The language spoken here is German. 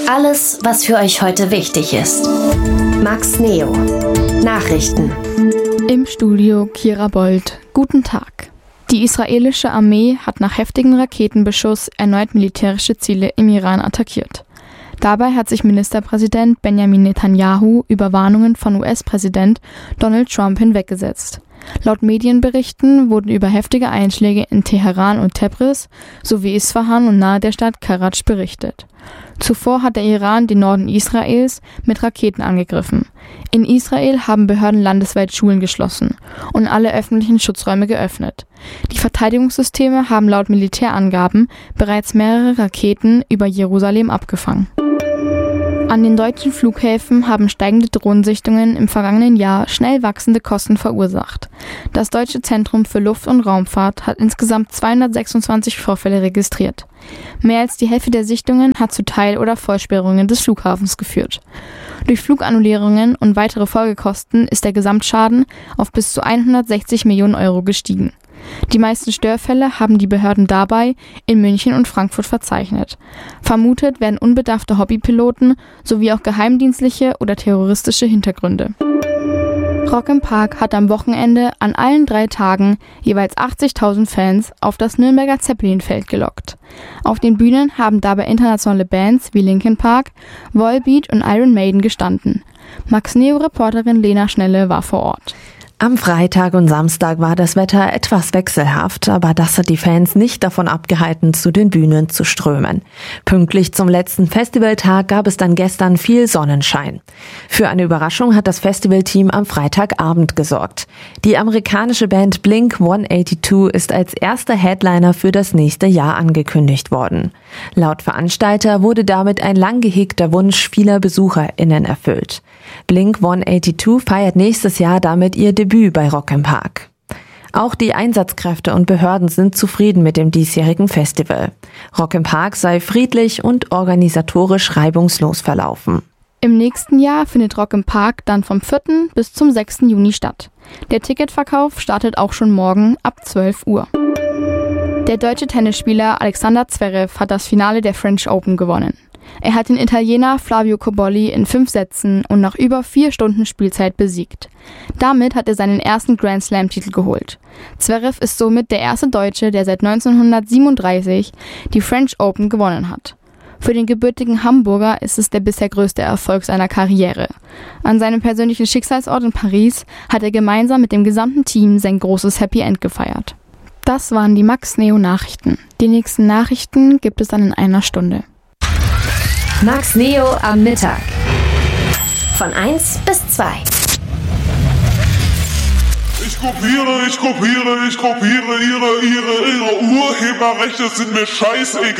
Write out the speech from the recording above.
Alles, was für euch heute wichtig ist. Max Neo. Nachrichten. Im Studio Kira Bold. Guten Tag. Die israelische Armee hat nach heftigem Raketenbeschuss erneut militärische Ziele im Iran attackiert. Dabei hat sich Ministerpräsident Benjamin Netanyahu über Warnungen von US-Präsident Donald Trump hinweggesetzt. Laut Medienberichten wurden über heftige Einschläge in Teheran und Tabriz sowie Isfahan und nahe der Stadt Karaj berichtet. Zuvor hat der Iran den Norden Israels mit Raketen angegriffen. In Israel haben Behörden landesweit Schulen geschlossen und alle öffentlichen Schutzräume geöffnet. Die Verteidigungssysteme haben laut Militärangaben bereits mehrere Raketen über Jerusalem abgefangen. An den deutschen Flughäfen haben steigende Drohnensichtungen im vergangenen Jahr schnell wachsende Kosten verursacht. Das Deutsche Zentrum für Luft- und Raumfahrt hat insgesamt 226 Vorfälle registriert. Mehr als die Hälfte der Sichtungen hat zu Teil- oder Vollsperrungen des Flughafens geführt. Durch Flugannullierungen und weitere Folgekosten ist der Gesamtschaden auf bis zu 160 Millionen Euro gestiegen. Die meisten Störfälle haben die Behörden dabei in München und Frankfurt verzeichnet. Vermutet werden unbedarfte Hobbypiloten sowie auch geheimdienstliche oder terroristische Hintergründe. Rock im Park hat am Wochenende an allen 3 Tagen jeweils 80.000 Fans auf das Nürnberger Zeppelinfeld gelockt. Auf den Bühnen haben dabei internationale Bands wie Linkin Park, Volbeat und Iron Maiden gestanden. Max Neo-Reporterin Lena Schnelle war vor Ort. Am Freitag und Samstag war das Wetter etwas wechselhaft, aber das hat die Fans nicht davon abgehalten, zu den Bühnen zu strömen. Pünktlich zum letzten Festivaltag gab es dann gestern viel Sonnenschein. Für eine Überraschung hat das Festivalteam am Freitagabend gesorgt. Die amerikanische Band Blink-182 ist als erster Headliner für das nächste Jahr angekündigt worden. Laut Veranstalter wurde damit ein lang gehegter Wunsch vieler BesucherInnen erfüllt. Blink-182 feiert nächstes Jahr damit ihr Debüt bei Rock im Park. Auch die Einsatzkräfte und Behörden sind zufrieden mit dem diesjährigen Festival. Rock im Park sei friedlich und organisatorisch reibungslos verlaufen. Im nächsten Jahr findet Rock im Park dann vom 4. bis zum 6. Juni statt. Der Ticketverkauf startet auch schon morgen ab 12 Uhr. Der deutsche Tennisspieler Alexander Zverev hat das Finale der French Open gewonnen. Er hat den Italiener Flavio Cobolli in 5 Sätzen und nach über 4 Stunden Spielzeit besiegt. Damit hat er seinen ersten Grand Slam-Titel geholt. Zverev ist somit der erste Deutsche, der seit 1937 die French Open gewonnen hat. Für den gebürtigen Hamburger ist es der bisher größte Erfolg seiner Karriere. An seinem persönlichen Schicksalsort in Paris hat er gemeinsam mit dem gesamten Team sein großes Happy End gefeiert. Das waren die Max Neo Nachrichten. Die nächsten Nachrichten gibt es dann in einer Stunde. Max Neo am Mittag. Von 1 bis 2. Ich kopiere ihre Urheberrechte sind mir scheißegal.